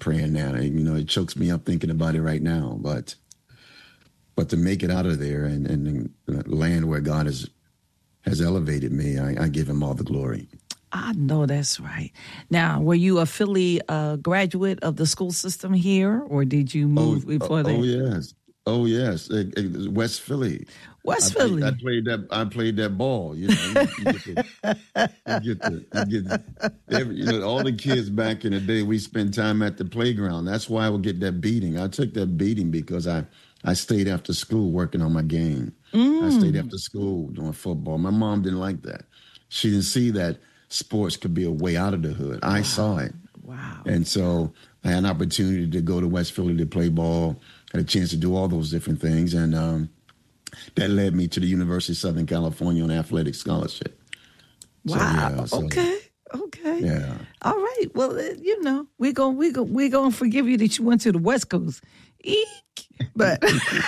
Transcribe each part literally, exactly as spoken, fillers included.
praying now. You know, it chokes me up thinking about it right now. But but to make it out of there and, and, and land where God has has elevated me, I, I give him all the glory. I know that's right. Now, were you a Philly uh, graduate of the school system here, or did you move oh, before oh, that? Oh, yes. Oh, yes. It, it, West Philly. West I Philly. Played, I played that. I played that ball. You know, you, you get the, you get the, you get the, every, you know, all the kids back in the day. We spent time at the playground. That's why I would get that beating. I took that beating because I, I stayed after school working on my game. Mm. I stayed after school doing football. My mom didn't like that. She didn't see that sports could be a way out of the hood. I wow. saw it. Wow. And so I had an opportunity to go to West Philly to play ball. Had a chance to do all those different things, and um, that led me to the University of Southern California on athletic scholarship. Wow. So, yeah, so, okay. Okay. Yeah. All right. Well, uh, you know, we're going we go, we're going to forgive you that you went to the West Coast. Eek. But.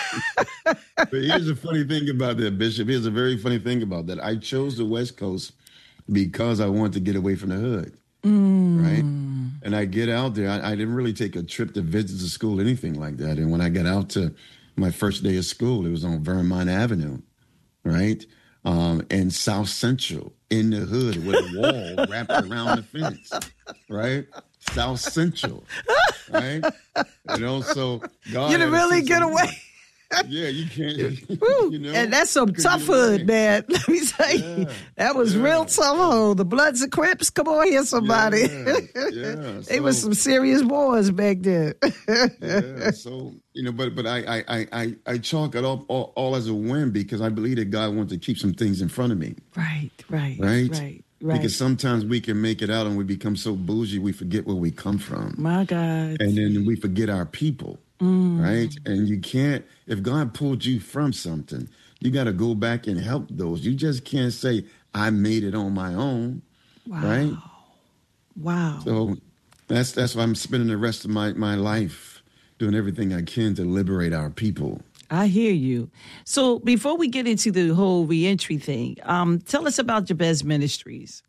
But here's a funny thing about that, Bishop. Here's a very funny thing about that. I chose the West Coast because I wanted to get away from the hood. Mm. Right? And I get out there. I, I didn't really take a trip to visit the school, anything like that. And when I got out to my first day of school, it was on Vermont Avenue, right? Um, and South Central in the hood with a wall wrapped around the fence, right? South Central, right? And also, God you didn't really get away. Something. Yeah, you can't. Woo, you know, and that's some tough hood, man. Let me say, yeah, that was yeah. real tough hood. The Bloods and Crips, come on here, somebody. Yeah, yeah. They so, were some serious boys back then. yeah, so you know, but but I I I I chalk it all, all all as a win because I believe that God wants to keep some things in front of me. Right, right, right, right. Right. Because sometimes we can make it out and we become so bougie we forget where we come from. My God. And then we forget our people. Mm. Right? And you can't, if God pulled you from something, you got to go back and help those. You just can't say, I made it on my own. Wow. Right? Wow. So that's that's why I'm spending the rest of my, my life doing everything I can to liberate our people. I hear you. So before we get into the whole reentry thing, um, tell us about Jabez Ministries.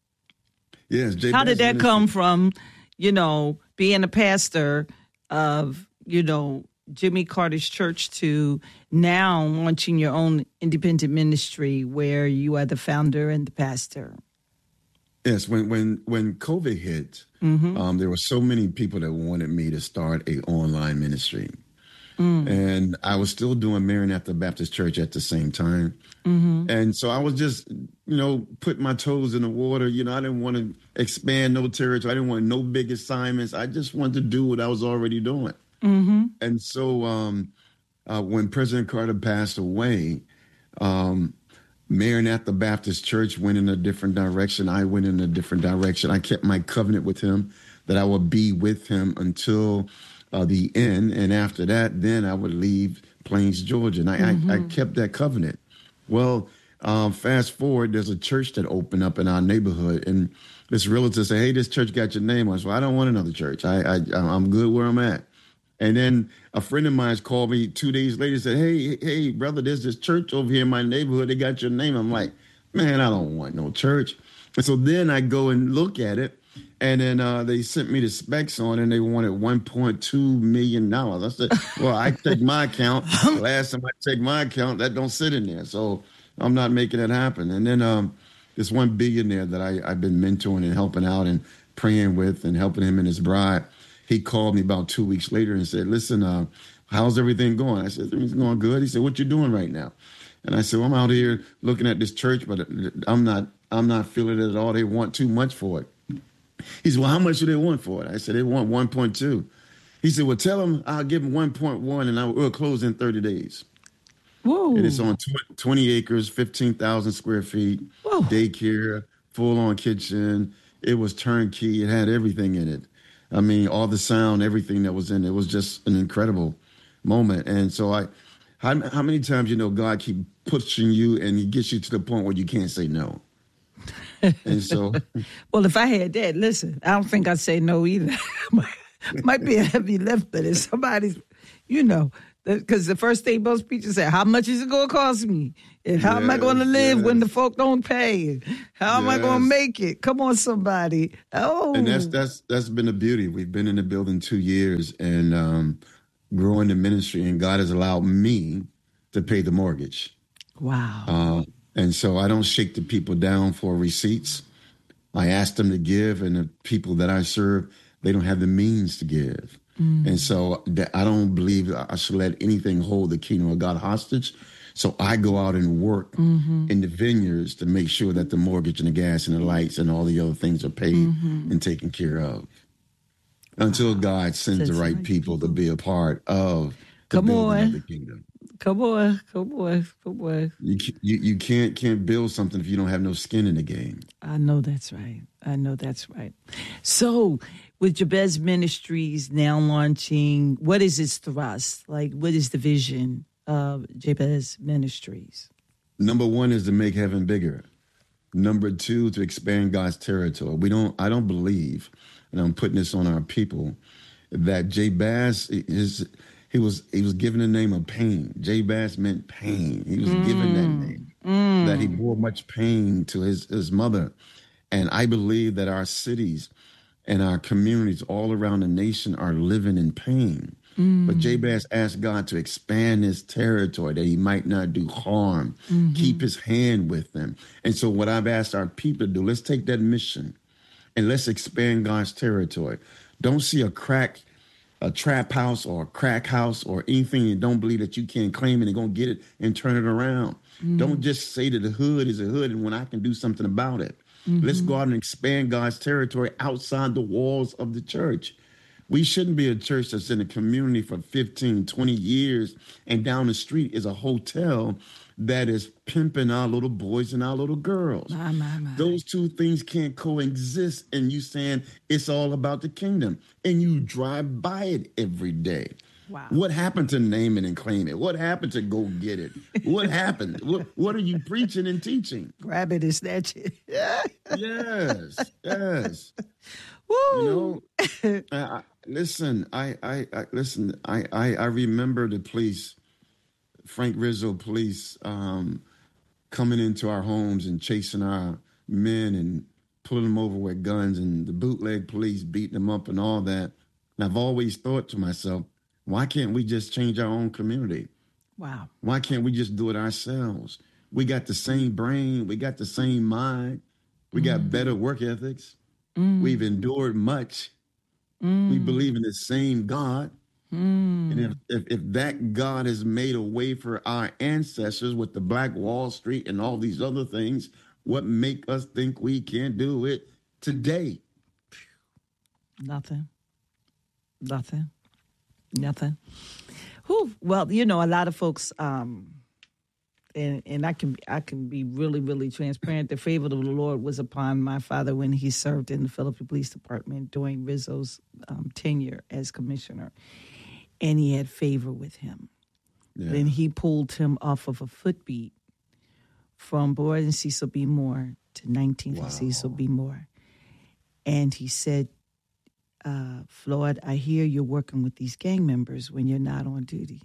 Yes. Jabez How did that Ministries. come from, you know, being a pastor of, you know, Jimmy Carter's church to now launching your own independent ministry where you are the founder and the pastor? Yes. When when when COVID hit, mm-hmm. um, there were so many people that wanted me to start a online ministry. Mm. And I was still doing Maranatha Baptist Church at the same time. Mm-hmm. And so I was just, you know, putting my toes in the water. You know, I didn't want to expand no territory. I didn't want no big assignments. I just wanted to do what I was already doing. Mm-hmm. And so um, uh, when President Carter passed away, um, Maranatha Baptist Church went in a different direction. I went in a different direction. I kept my covenant with him that I would be with him until Uh, the end, and after that, then I would leave Plains, Georgia, and I, mm-hmm. I, I kept that covenant. Well, um, fast forward, there's a church that opened up in our neighborhood, and this realtor said, "Hey, this church got your name on it." So I don't want another church. I, I I'm good where I'm at. And then a friend of mine called me two days later and said, "Hey, hey, brother, there's this church over here in my neighborhood. They got your name." I'm like, "Man, I don't want no church." And so then I go and look at it. And then uh, they sent me the specs on, and they wanted one point two million dollars. I said, well, I take my account. Last time I take my account, that don't sit in there. So I'm not making it happen. And then um, this one billionaire that I, I've been mentoring and helping out and praying with and helping him and his bride, he called me about two weeks later and said, listen, uh, how's everything going? I said, everything's going good. He said, what you doing right now? And I said, well, I'm out here looking at this church, but I'm not, I'm not feeling it at all. They want too much for it. He said, well, how much do they want for it? I said, they want one point two. He said, well, tell them I'll give them one point one and I will close in thirty days. Whoa. And it's on twenty acres, fifteen thousand square feet, Whoa. Daycare, full-on kitchen. It was turnkey. It had everything in it. I mean, all the sound, everything that was in it. It was just an incredible moment. And so I, how, how many times, you know, God keep pushing you and he gets you to the point where you can't say no. And so, well, if I had that, listen, I don't think I'd say no either. Might be a heavy lift, but if somebody's, you know, Because the first thing most preachers say, how much is it going to cost me? And how yes, am I going to live yes. when the folk don't pay? How am yes. I going to make it? Come on, somebody. Oh. And that's that's that's been the beauty. We've been in the building two years and um, growing the ministry, and God has allowed me to pay the mortgage. Wow. Uh, and so I don't shake the people down for receipts. I ask them to give, and the people that I serve, they don't have the means to give. Mm. And so I don't believe I should let anything hold the kingdom of God hostage. So I go out and work mm-hmm. in the vineyards to make sure that the mortgage and the gas and the lights and all the other things are paid mm-hmm. and taken care of. Until wow. God sends That's the right, right people, people to be a part of the Come building on. of the kingdom. Come on, come on, come on. You, you you can't can't build something if you don't have no skin in the game. I know that's right. I know that's right. So, with Jabez Ministries now launching, what is its thrust? Like, what is the vision of Jabez Ministries? Number one is to make heaven bigger. Number two, to expand God's territory. We don't. I don't believe, and I'm putting this on our people, that Jabez is. He was he was given the name of pain. Jabez meant pain. He was mm. given that name. Mm. That he bore much pain to his, his mother. And I believe that our cities and our communities all around the nation are living in pain. Mm. But Jabez asked God to expand his territory, that he might not do harm, mm-hmm. keep his hand with them. And so what I've asked our people to do, let's take that mission and let's expand God's territory. Don't see a crack a trap house or a crack house or anything and don't believe that you can claim it and going to get it and turn it around. Mm-hmm. Don't just say that the hood is a hood and when I can do something about it. Mm-hmm. Let's go out and expand God's territory outside the walls of the church. We shouldn't be a church that's in a community for fifteen, twenty years and down the street is a hotel that is pimping our little boys and our little girls. My, my, my. Those two things can't coexist. And you saying it's all about the kingdom. And you drive by it every day. Wow. What happened to name it and claim it? What happened to go get it? What happened? What, what are you preaching and teaching? Grab it and snatch it. Yes, yes. Woo. You know, I, I, listen, I, I, I listen, I, I, I remember the police, Frank Rizzo police, um, coming into our homes and chasing our men and pulling them over with guns and the bootleg police beating them up and all that. And I've always thought to myself, why can't we just change our own community? Wow. Why can't we just do it ourselves? We got the same brain. We got the same mind. We mm. got better work ethics. Mm. We've endured much. Mm. We believe in the same God. Mm. And if, if if that God has made a way for our ancestors with the Black Wall Street and all these other things, what make us think we can't do it today? Nothing. Nothing. Nothing. Whew. Well, you know, a lot of folks, um, and and I can I can be really, really transparent. The favor of the Lord was upon my father when he served in the Philadelphia Police Department during Rizzo's um, tenure as commissioner. And he had favor with him. Yeah. Then he pulled him off of a footbeat from Boyd and Cecil B. Moore to nineteenth wow. and Cecil B. Moore. And he said, uh, Floyd, I hear you're working with these gang members when you're not on duty.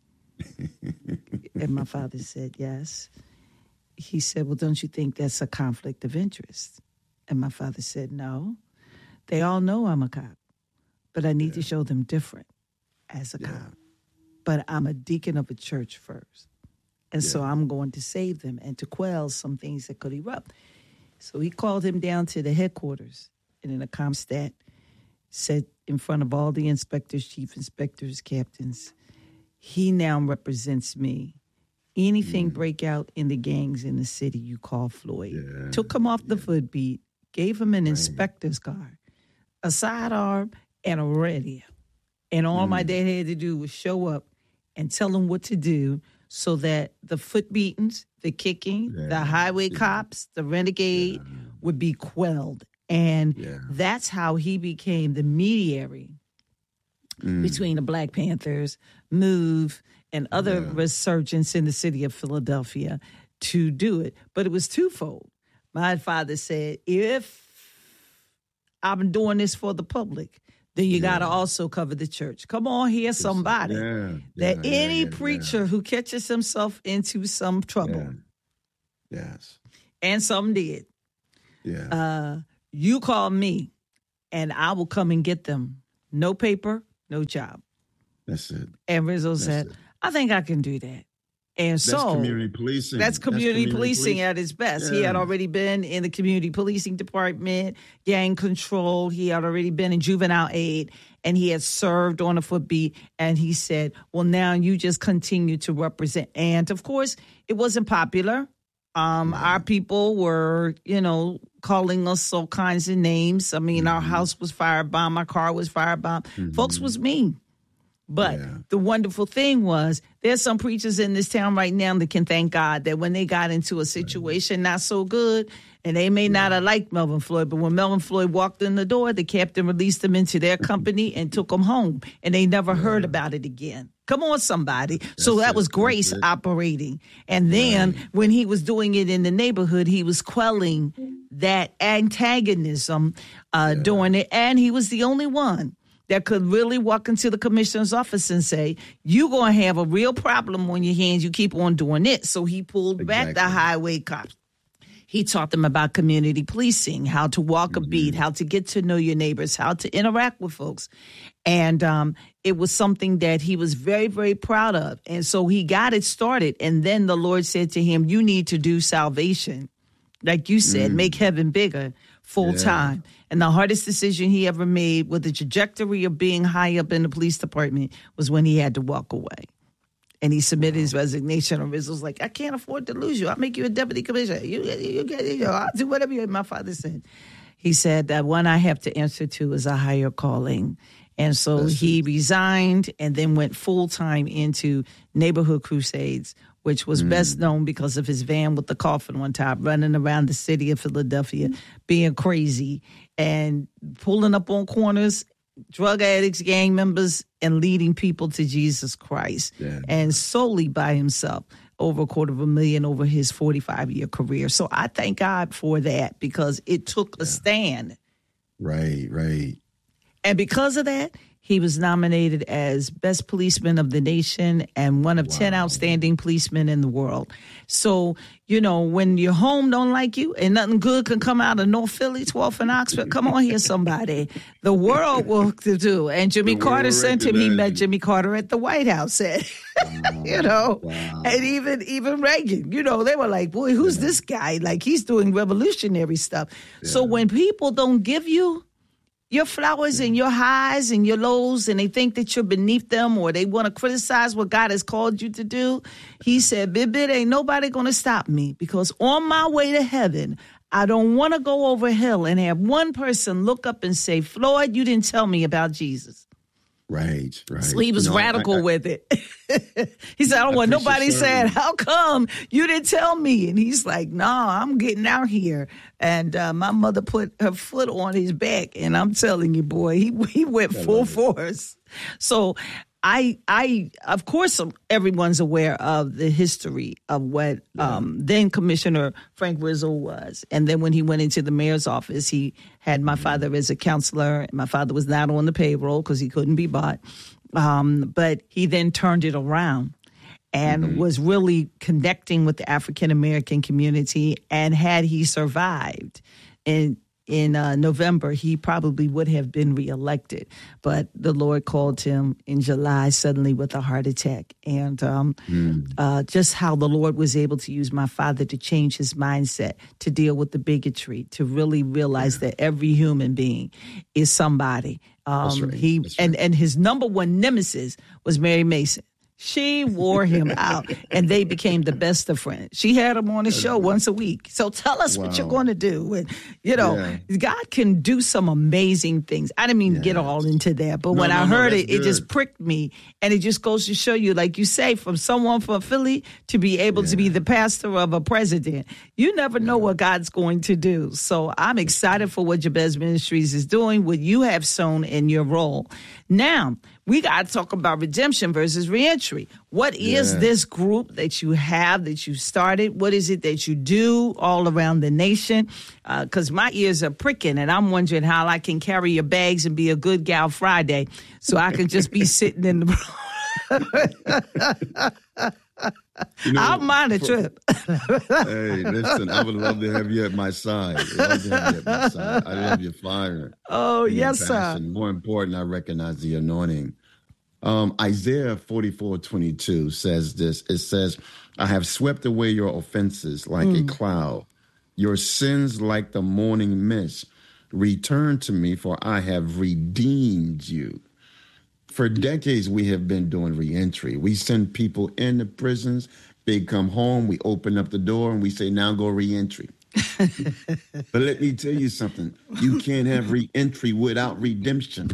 And my father said, yes. He said, well, don't you think that's a conflict of interest? And my father said, no. They all know I'm a cop, but I need yeah. to show them different. As a yeah. cop, but I'm a deacon of a church first. And yeah. so I'm going to save them and to quell some things that could erupt. So he called him down to the headquarters and in a Comstat said in front of all the inspectors, chief inspectors, captains, he now represents me. Anything mm. break out in the gangs in the city, you call Floyd. Yeah. Took him off yeah. the footbeat, gave him an right. inspector's card, a sidearm, and a radio. And all mm. my dad had to do was show up and tell them what to do so that the foot beatings, the kicking, yeah. the highway yeah. cops, the renegade yeah. would be quelled. And yeah. that's how he became the mediator mm. between the Black Panthers, MOVE, and other yeah. resurgents in the city of Philadelphia to do it. But it was twofold. My father said, if I'm doing this for the public, then you Yeah. got to also cover the church. Come on here, somebody. Yeah, that yeah, any yeah, yeah, preacher who catches himself into some trouble, yeah. Yes, and some did, yeah, uh, you call me, and I will come and get them. No paper, no job. that's it. And Rizzo That's said, it. I think I can do that. And That's so community policing. That's community, That's community policing policing. at its best. He had Yeah. already been in the community policing department, gang control. He had already been in juvenile aid, and he had served on a footbeat. And he said, well, now you just continue to represent. And, of course, it wasn't popular. Um, Right. Our people were, you know, calling us all kinds of names. I mean, Mm-hmm. our house was firebombed. My car was firebombed. Mm-hmm. Folks was mean. But Yeah. the wonderful thing was there's some preachers in this town right now that can thank God that when they got into a situation not so good, and they may not have liked Melvin Floyd, but when Melvin Floyd walked in the door, the captain released them into their company and took them home, and they never heard about it again. Come on, somebody. So That's that it. was grace That's it. operating. And then Right. when he was doing it in the neighborhood, he was quelling that antagonism uh, doing it, and he was the only one that could really walk into the commissioner's office and say, you're going to have a real problem on your hands. You keep on doing it. So he pulled back the Exactly. highway cops. He taught them about community policing, how to walk a beat, how to get to know your neighbors, how to interact with folks. And um, it was something that he was very, very proud of. And so he got it started. And then the Lord said to him, you need to do salvation. Like you said, make heaven bigger full Yeah. time. And the hardest decision he ever made with the trajectory of being high up in the police department was when he had to walk away. And he submitted his resignation, and Rizzo's like, I can't afford to lose you. I'll make you a deputy commissioner. You, you get, you know, I'll do whatever you, my father said. He said that one I have to answer to is a higher calling. And so That's he resigned and then went full time into Neighborhood Crusades, which was best known because of his van with the coffin on top, running around the city of Philadelphia, being crazy and pulling up on corners, drug addicts, gang members, and leading people to Jesus Christ. Yeah. And solely by himself, over a quarter of a million over his forty-five-year career. So I thank God for that because it took a stand. Right, right. And because of that, he was nominated as Best Policeman of the Nation and one of ten outstanding policemen in the world. So, you know, when your home don't like you and nothing good can come out of North Philly, twelfth and Oxford, come on here, somebody. The world will do. And Jimmy The world Carter will sent him. He recognize met you. Jimmy Carter at the White House. Said, you know, Wow. and even even Reagan, you know, they were like, boy, who's this guy? Like, he's doing revolutionary stuff. So when people don't give you your flowers and your highs and your lows, and they think that you're beneath them or they want to criticize what God has called you to do, he said, Bibit, ain't nobody going to stop me because on my way to heaven, I don't want to go over a hill and have one person look up and say, Floyd, you didn't tell me about Jesus. Right, right. So he was You know, I- radical I- with it. He said, I don't I want appreciate nobody saying, serving. how come you didn't tell me? And he's like, no, I'm getting out here. And uh, my mother put her foot on his back. And I'm telling you, boy, he, he went full force. So I, I, of course, everyone's aware of the history of what um, then Commissioner Frank Rizzo was. And then when he went into the mayor's office, he had my father as a counselor. My father was not on the payroll because he couldn't be bought. Um, but he then turned it around and mm-hmm. was really connecting with the African-American community. And had he survived in in uh, November, he probably would have been reelected. But the Lord called him in July suddenly with a heart attack. And um, mm. uh, just how the Lord was able to use my father to change his mindset, to deal with the bigotry, to really realize yeah. that every human being is somebody. Um, That's right. He That's right. and, and his number one nemesis was Mary Mason. She wore him out, and they became the best of friends. She had him on the show once a week. So tell us wow. what you're going to do. And, you know, yeah. God can do some amazing things. I didn't mean yes. to get all into that, but no, when no, I heard no, it, good. It just pricked me. And it just goes to show you, like you say, from someone from Philly to be able yeah. to be the pastor of a president, you never know yeah. what God's going to do. So I'm excited for what Jabez Ministries is doing, what you have sown in your role Now, we got to talk about redemption versus reentry. What is Yeah. this group that you have, that you started? What is it that you do all around the nation? Because uh, my ears are pricking, and I'm wondering how I can carry your bags and be a good gal Friday so I can just be sitting in the You know, I'll mind a trip. Hey, listen, I would love to have you at my side. Love to have you at my side. I love your fire. Oh, yes, sir. More important, I recognize the anointing. Um, Isaiah forty-four twenty-two says this. It says, I have swept away your offenses like mm. a cloud, your sins like the morning mist. Return to me, for I have redeemed you. For decades, we have been doing reentry. We send people into prisons. They come home. We open up the door and we say, now go reentry. But let me tell you something. You can't have reentry without redemption.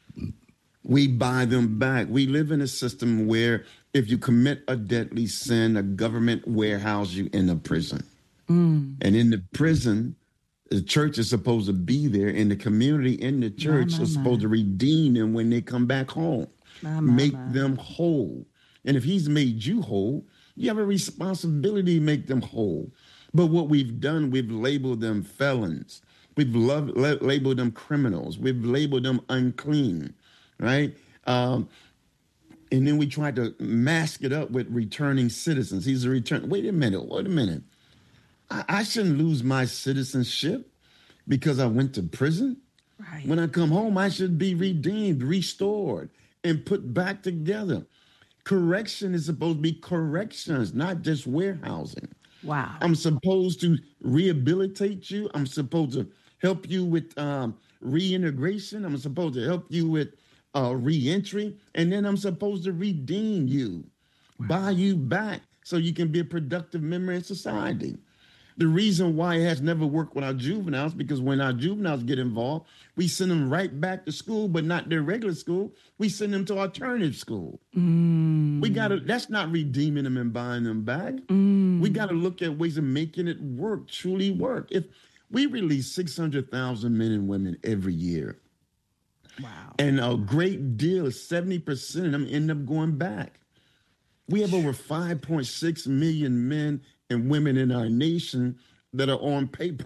We buy them back. We live in a system where if you commit a deadly sin, a government warehouse you in a prison. Mm. And in the prison, the church is supposed to be there, and the community in the church my, my, is supposed my. to redeem them when they come back home, my, my, make my. them whole. And if he's made you whole, you have a responsibility to make them whole. But what we've done, we've labeled them felons. We've loved, la- labeled them criminals. We've labeled them unclean, right? Um, and then we tried to mask it up with returning citizens. He's a return. Wait a minute. Wait a minute. I shouldn't lose my citizenship because I went to prison. Right. When I come home, I should be redeemed, restored, and put back together. Correction is supposed to be corrections, not just warehousing. Wow. I'm supposed to rehabilitate you. I'm supposed to help you with um, reintegration. I'm supposed to help you with uh, reentry. And then I'm supposed to redeem you, wow. buy you back so you can be a productive member in society. The reason why it has never worked with our juveniles, because when our juveniles get involved, we send them right back to school, but not their regular school. We send them to alternative school. Mm. We got to, that's not redeeming them and buying them back. Mm. We got to look at ways of making it work, truly work. If we release six hundred thousand men and women every year, wow, and a great deal, seventy percent of them end up going back. We have over five point six million men and women in our nation that are on paper.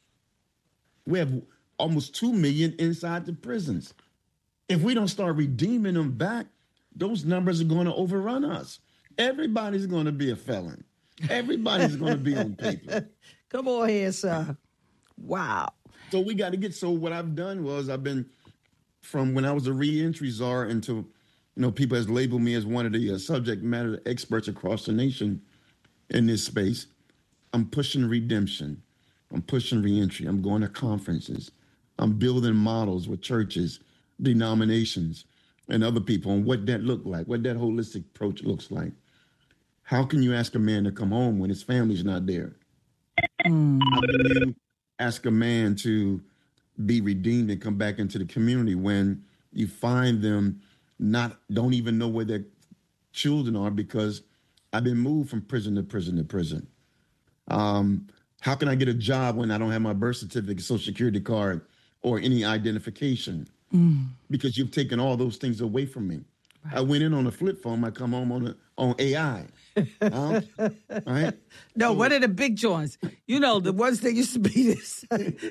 We have almost two million inside the prisons. If we don't start redeeming them back, those numbers are going to overrun us. Everybody's going to be a felon. Everybody's going to be on paper. Come on here, sir. Wow. So we got to get, so what I've done was I've been, from when I was a reentry czar until, you know, people has labeled me as one of the uh, subject matter experts across the nation in this space. I'm pushing redemption. I'm pushing reentry. I'm going to conferences. I'm building models with churches, denominations, and other people on what that look like, what that holistic approach looks like. How can you ask a man to come home when his family's not there? Mm. How can you ask a man to be redeemed and come back into the community when you find them not, don't even know where their children are because I've been moved from prison to prison to prison. Um, how can I get a job when I don't have my birth certificate, social security card, or any identification? Mm. Because you've taken all those things away from me. Right. I went in on a flip phone. I come home on a, on A I. Um, right? No, so, one of the big joints. You know, the ones that used to be this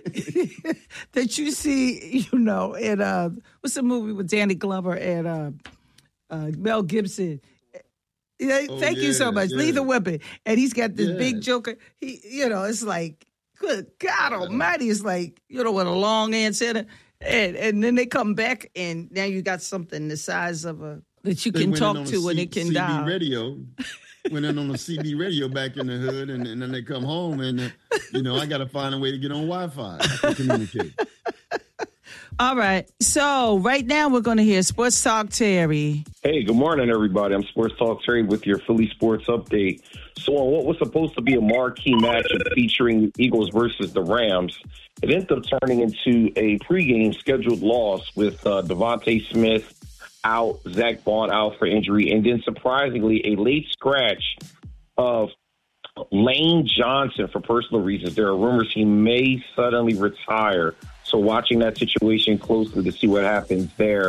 that you see, you know, in uh, what's the movie with Danny Glover and uh, uh, Mel Gibson? Yeah, oh, thank yeah, you so much. Yeah. Lethal Weapon. And he's got this yeah. big joker. He, you know, it's like, good God almighty. It's like, you know, with a long antenna. And and then they come back and now you got something the size of a, that you they can talk to and it can C B dial. radio. Went in on a C B radio back in the hood and, and then they come home and, uh, you know, I got to find a way to get on Wi-Fi to communicate. All right. So right now we're going to hear Sports Talk Terry. Hey, good morning, everybody. I'm Sports Talk Terry with your Philly Sports Update. So on what was supposed to be a marquee matchup featuring Eagles versus the Rams, it ended up turning into a pregame scheduled loss with uh, Devontae Smith out, Zach Bond out for injury, and then surprisingly a late scratch of Lane Johnson for personal reasons. There are rumors he may suddenly retire. So watching that situation closely to see what happens there.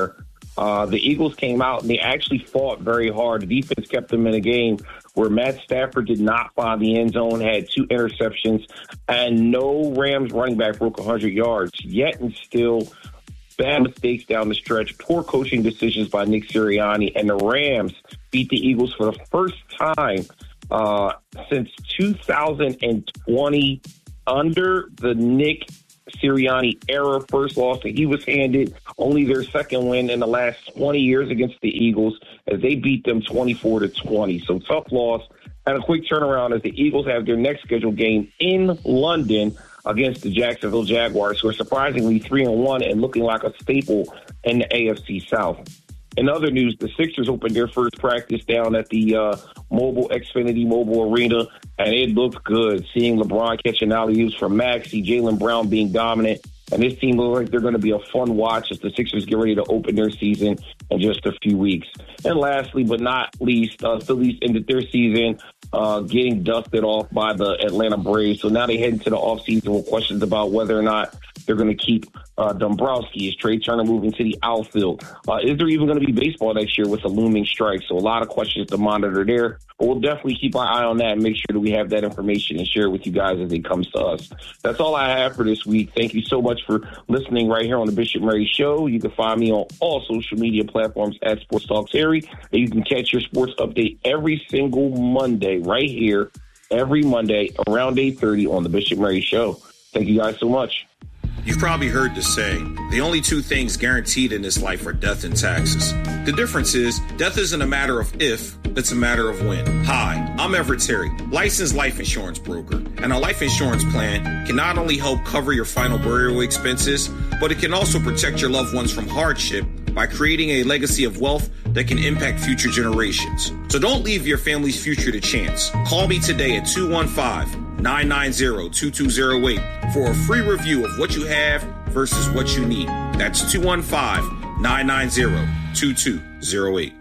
Uh, the Eagles came out and they actually fought very hard. The defense kept them in a game where Matt Stafford did not find the end zone, had two interceptions, and no Rams running back broke one hundred yards. Yet and still, bad mistakes down the stretch, poor coaching decisions by Nick Sirianni, and the Rams beat the Eagles for the first time uh, since two thousand twenty under the Nick Sirianni era. First loss that he was handed, only their second win in the last twenty years against the Eagles as they beat them twenty-four to twenty. So tough loss and a quick turnaround as the Eagles have their next scheduled game in London against the Jacksonville Jaguars, who are surprisingly three and one and looking like a staple in the A F C South. In other news, the Sixers opened their first practice down at the uh, mobile Xfinity Mobile Arena, and it looked good. Seeing LeBron catching alley-oops from Maxey, Jaylen Brown being dominant, and this team looks like they're going to be a fun watch as the Sixers get ready to open their season in just a few weeks. And lastly, but not least, uh, Phillies ended their season uh, getting dusted off by the Atlanta Braves. So now they head into the offseason with questions about whether or not they're going to keep uh, Dombrowski. Is Trey Turner moving to the outfield? Uh, is there even going to be baseball next year with a looming strike? So a lot of questions to monitor there. But we'll definitely keep our eye on that and make sure that we have that information and share it with you guys as it comes to us. That's all I have for this week. Thank you so much for listening right here on the Bishop Murray Show. You can find me on all social media platforms at Sports Talk Terry. And you can catch your sports update every single Monday right here, every Monday around eight thirty on the Bishop Murray Show. Thank you guys so much. You've probably heard this saying, the only two things guaranteed in this life are death and taxes. The difference is, death isn't a matter of if, it's a matter of when. Hi, I'm Everett Terry, licensed life insurance broker, and a life insurance plan can not only help cover your final burial expenses, but it can also protect your loved ones from hardship by creating a legacy of wealth that can impact future generations. So don't leave your family's future to chance. Call me today at two one five, nine nine zero, two two zero eight for a free review of what you have versus what you need. That's two one five, nine nine zero, two two zero eight.